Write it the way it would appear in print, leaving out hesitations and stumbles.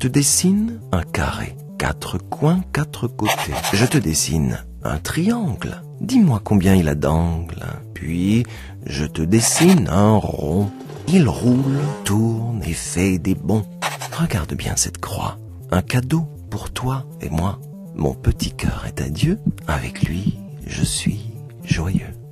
te dessine un carré, 4 coins, 4 côtés. Je te dessine un triangle. Dis-moi combien il a d'angles. Puis, je te dessine un rond. Il roule, tourne et fait des bonds. Regarde bien cette croix. Un cadeau pour toi et moi. Mon petit cœur est à Dieu. Avec lui, je suis joyeux.